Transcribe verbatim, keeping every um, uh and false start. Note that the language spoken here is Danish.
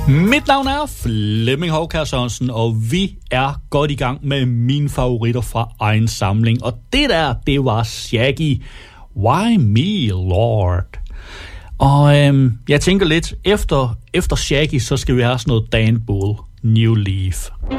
Mit navn er Flemming Hovkær Sørensen, og vi er godt i gang med mine favoritter fra egen samling. Og det der, det var Shaggy, Why Me Lord? Og øhm, jeg tænker lidt, efter, efter Shaggy, så skal vi have sådan noget Dan Bull, New Leaf.